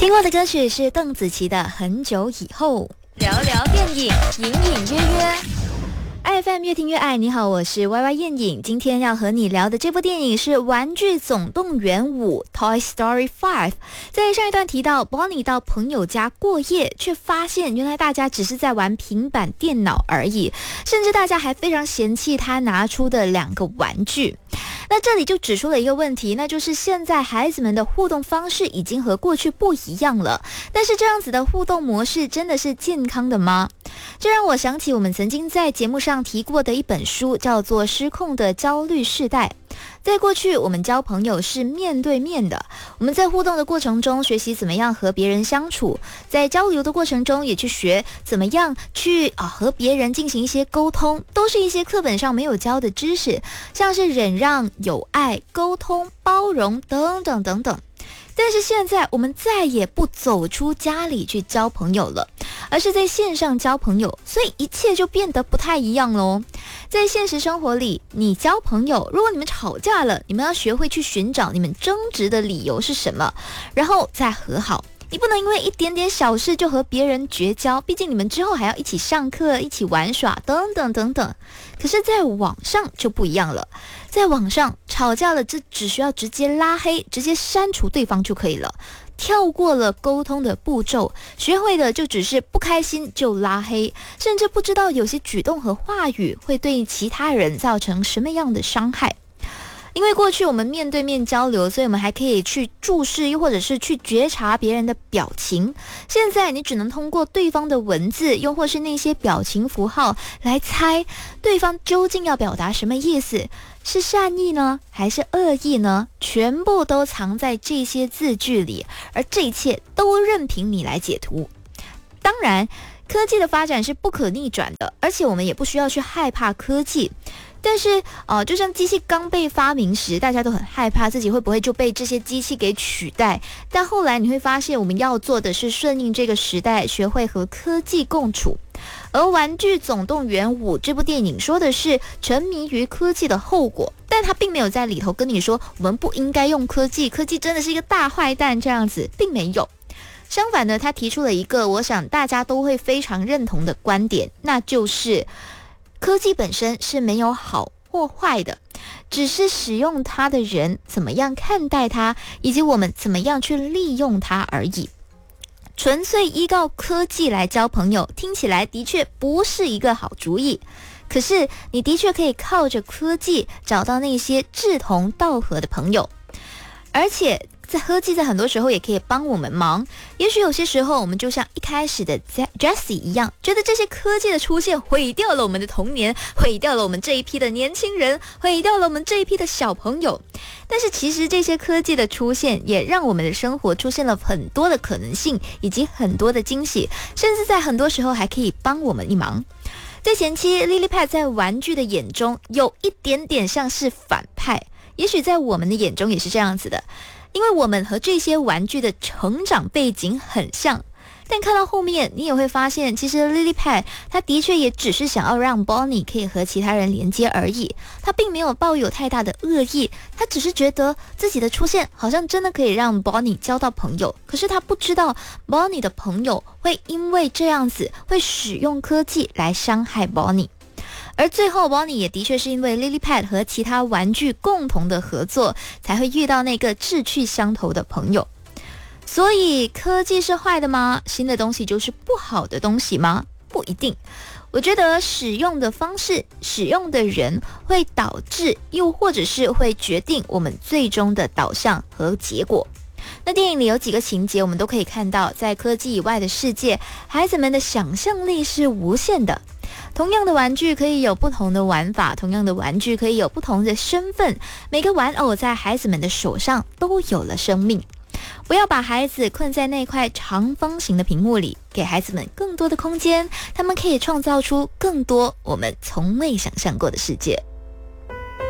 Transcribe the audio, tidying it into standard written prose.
听过的歌曲是邓紫棋的《很久以后》。聊聊电影，隐隐约约。IFM 越听越爱，你好，我是 YY 燕影。今天要和你聊的这部电影是《玩具总动员5》Toy Story 5。在上一段提到 Bonnie 到朋友家过夜，却发现原来大家只是在玩平板电脑而已，甚至大家还非常嫌弃他拿出的2个玩具。那这里就指出了一个问题，那就是现在孩子们的互动方式已经和过去不一样了，但是这样子的互动模式真的是健康的吗？这让我想起我们曾经在节目上提过的一本书，叫做《失控的焦虑世代》。在过去，我们交朋友是面对面的，我们在互动的过程中学习怎么样和别人相处，在交流的过程中也去学怎么样去和别人进行一些沟通，都是一些课本上没有教的知识，像是忍让、友爱、沟通、包容等等等等。但是现在我们再也不走出家里去交朋友了，而是在线上交朋友，所以一切就变得不太一样咯。在现实生活里，你交朋友，如果你们吵架了，你们要学会去寻找你们争执的理由是什么，然后再和好。你不能因为一点点小事就和别人绝交，毕竟你们之后还要一起上课、一起玩耍等等等等。可是在网上就不一样了，在网上吵架了，这只需要直接拉黑，直接删除对方就可以了，跳过了沟通的步骤，学会的就只是不开心就拉黑，甚至不知道有些举动和话语会对其他人造成什么样的伤害。因为过去我们面对面交流，所以我们还可以去注视，又或者是去觉察别人的表情。现在你只能通过对方的文字，又或是那些表情符号来猜对方究竟要表达什么意思，是善意呢，还是恶意呢？全部都藏在这些字句里，而这一切都任凭你来解读。当然，科技的发展是不可逆转的，而且我们也不需要去害怕科技。但是就像机器刚被发明时，大家都很害怕自己会不会就被这些机器给取代，但后来你会发现我们要做的是顺应这个时代，学会和科技共处。而《玩具总动员5》这部电影说的是沉迷于科技的后果，但他并没有在里头跟你说我们不应该用科技，科技真的是一个大坏蛋这样子，并没有。相反的，他提出了一个我想大家都会非常认同的观点，那就是科技本身是没有好或坏的，只是使用它的人怎么样看待它，以及我们怎么样去利用它而已。纯粹依靠科技来交朋友，听起来的确不是一个好主意。可是你的确可以靠着科技找到那些志同道合的朋友，而且科技在很多时候也可以帮我们忙。也许有些时候我们就像一开始的 Jessie 一样，觉得这些科技的出现毁掉了我们的童年，毁掉了我们这一批的年轻人，毁掉了我们这一批的小朋友。但是其实这些科技的出现也让我们的生活出现了很多的可能性，以及很多的惊喜，甚至在很多时候还可以帮我们一忙。在前期 Lilypad 在玩具的眼中有一点点像是反派，也许在我们的眼中也是这样子的，因为我们和这些玩具的成长背景很像。但看到后面你也会发现，其实 Lilypad 他的确也只是想要让 Bonnie 可以和其他人连接而已，他并没有抱有太大的恶意，他只是觉得自己的出现好像真的可以让 Bonnie 交到朋友，可是他不知道 Bonnie 的朋友会因为这样子会使用科技来伤害 Bonnie。而最后 Bonnie 也的确是因为 Lilypad 和其他玩具共同的合作，才会遇到那个志趣相投的朋友。所以科技是坏的吗？新的东西就是不好的东西吗？不一定。我觉得使用的方式、使用的人会导致，又或者是会决定我们最终的导向和结果。那电影里有几个情节我们都可以看到，在科技以外的世界，孩子们的想象力是无限的。同样的玩具可以有不同的玩法，同样的玩具可以有不同的身份，每个玩偶在孩子们的手上都有了生命。不要把孩子困在那块长方形的屏幕里，给孩子们更多的空间，他们可以创造出更多我们从未想象过的世界。